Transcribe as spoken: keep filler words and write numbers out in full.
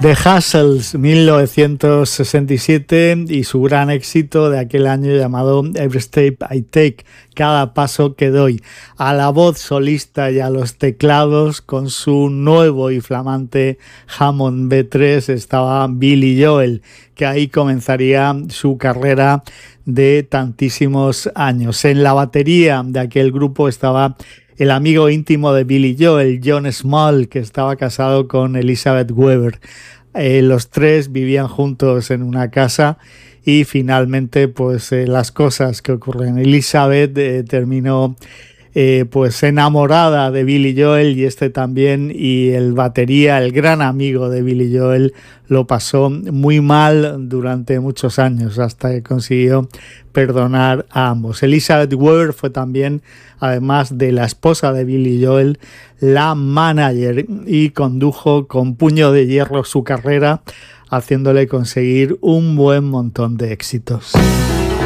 The Hustles, mil novecientos sesenta y siete, y su gran éxito de aquel año llamado Every Step I Take, cada paso que doy. A la voz solista y a los teclados, con su nuevo y flamante Hammond B tres, estaba Billy Joel, que ahí comenzaría su carrera de tantísimos años. En la batería de aquel grupo estaba el amigo íntimo de Billy Joel, John Small, que estaba casado con Elizabeth Weber. Eh, los tres vivían juntos en una casa y finalmente pues eh, las cosas que ocurren. Elizabeth eh, terminó eh, pues enamorada de Billy Joel, y este también, y el batería, el gran amigo de Billy Joel, lo pasó muy mal durante muchos años hasta que consiguió perdonar a ambos. Elizabeth Weber fue también, además de la esposa de Billy Joel, la manager, y condujo con puño de hierro su carrera, haciéndole conseguir un buen montón de éxitos.